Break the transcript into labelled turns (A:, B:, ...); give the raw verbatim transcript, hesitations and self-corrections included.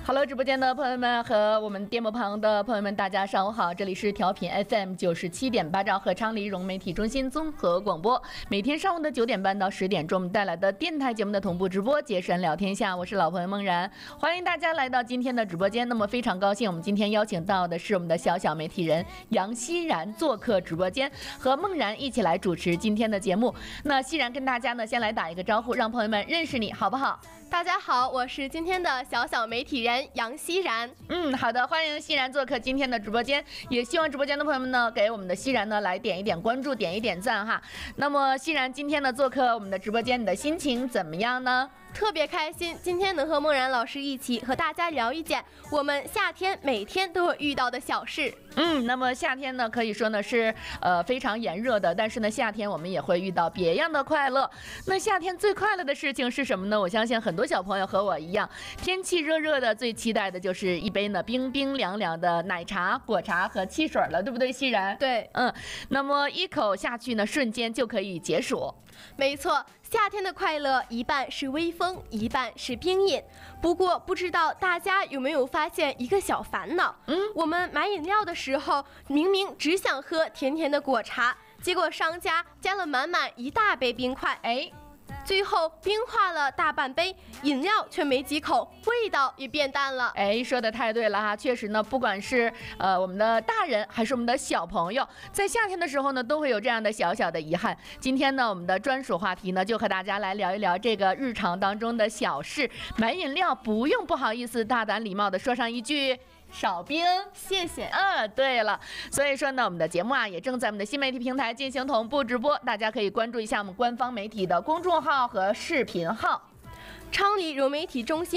A: Hello， 直播间的朋友们和我们电波旁的朋友们，大家上午好！这里是调频 F M 九十七点八兆赫昌黎融媒体中心综合广播，每天上午的九点半到十点钟，我们带来的电台节目的同步直播，杰神聊天下，我是老朋友梦然，欢迎大家来到今天的直播间。那么非常高兴，我们今天邀请到的是我们的小小媒体人杨希然做客直播间，和梦然一起来主持今天的节目。那希然跟大家呢先来打一个招呼，让朋友们认识你，好不好？
B: 大家好，我是今天的小小媒体人杨希然。
A: 嗯，好的，欢迎希然做客今天的直播间，也希望直播间的朋友们呢，给我们的希然呢来点一点关注，点一点赞哈。那么希然今天呢做客我们的直播间，你的心情怎么样呢？
B: 特别开心，今天能和梦然老师一起和大家聊一件我们夏天每天都会遇到的小事。
A: 嗯，那么夏天呢，可以说呢是呃非常炎热的，但是呢夏天我们也会遇到别样的快乐。那夏天最快乐的事情是什么呢？我相信很多小朋友和我一样，天气热热的，最期待的就是一杯呢冰冰凉凉的奶茶、果茶和汽水了，对不对，希然？
B: 对，
A: 嗯，那么一口下去呢，瞬间就可以解暑。
B: 没错，夏天的快乐一半是微风，一半是冰饮。不过不知道大家有没有发现一个小烦恼？嗯，我们买饮料的时候，明明只想喝甜甜的果茶，结果商家加了满满一大杯冰块，哎。最后冰化了大半杯，饮料却没几口，味道也变淡了。
A: 哎，说的太对了哈！确实呢，不管是呃我们的大人还是我们的小朋友，在夏天的时候呢，都会有这样的小小的遗憾。今天呢，我们的专属话题呢，就和大家来聊一聊这个日常当中的小事。买饮料不用不好意思，大胆礼貌的说上一句。少冰，
B: 谢谢。
A: 嗯，对了，所以说呢，我们的节目啊也正在我们的新媒体平台进行同步直播，大家可以关注一下我们官方媒体的公众号和视频号。
B: 昌黎融媒体中心